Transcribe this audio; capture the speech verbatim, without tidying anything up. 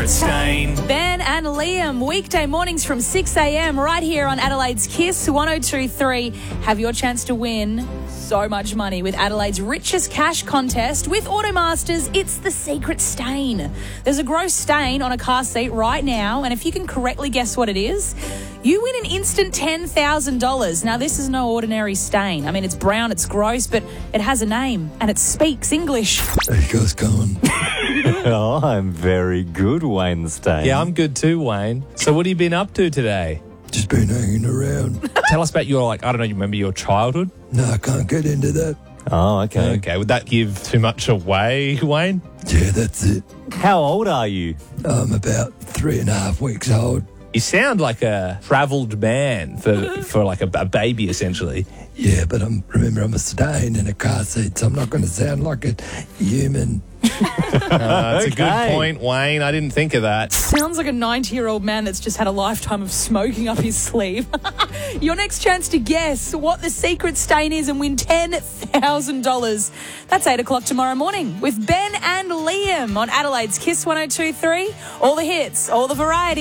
secret stain. Ben and Liam, weekday mornings from six a.m. right here on Adelaide's Kiss one oh two point three. Have your chance to win so much money with Adelaide's richest cash contest. With Automasters, it's the secret stain. There's a gross stain on a car seat right now, and if you can correctly guess what it is, you win an instant ten thousand dollars. Now, this is no ordinary stain. I mean, it's brown, it's gross, but it has a name, and it speaks English. How you guys going? Oh, I'm very good, Wayne Stain. Yeah, I'm good too, Wayne. So what have you been up to today? Just been hanging around. Tell us about your, like, I don't know, you remember your childhood? No, I can't get into that. Oh, okay. Okay, would that give too much away, Wayne? Yeah, that's it. How old are you? I'm about three and a half weeks old. You sound like a travelled man for, for like a, a baby, essentially. Yeah, but I'm remember I'm a stain in a car seat, so I'm not going to sound like a human. Uh, that's Okay. a good point, Wayne. I didn't think of that. Sounds like a ninety-year-old man that's just had a lifetime of smoking up his sleeve. Your next chance to guess what the secret stain is and win ten thousand dollars. That's eight o'clock tomorrow morning with Ben and Liam on Adelaide's Kiss one oh two point three. All the hits, all the variety.